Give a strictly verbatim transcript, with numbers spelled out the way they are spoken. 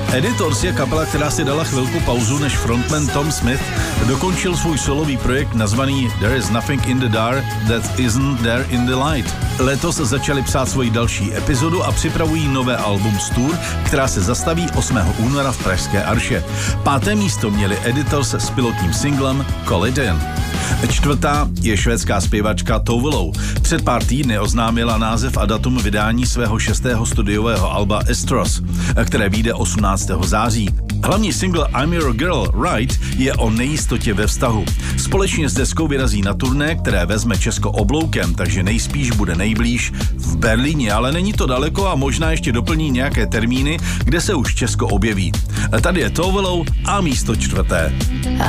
Editors je kapela, která si dala chvilku pauzu, než frontman Tom Smith dokončil svůj solový projekt nazvaný There is nothing in the dark that isn't there in the light. Letos začali psát svoji další epizodu a připravují nové album z tour, která se zastaví osmého února v pražské Arše. Páté místo měli Editors s pilotním singlem Call It In. Čtvrtá je švédská zpěvačka Tove Lo. Před pár týdny oznámila název a datum vydání svého šestého studiového alba Estros, které vyjde osmnáctého září. Hlavní single I'm Your Girl, Right je o nejistotě ve vztahu. Společně s deskou vyrazí na turné, které vezme Česko obloukem, takže nejspíš bude nejblíž v Berlíně, ale není to daleko a možná ještě doplní nějaké termíny, kde se už Česko objeví. Tady je Tove Lo a místo čtvrté.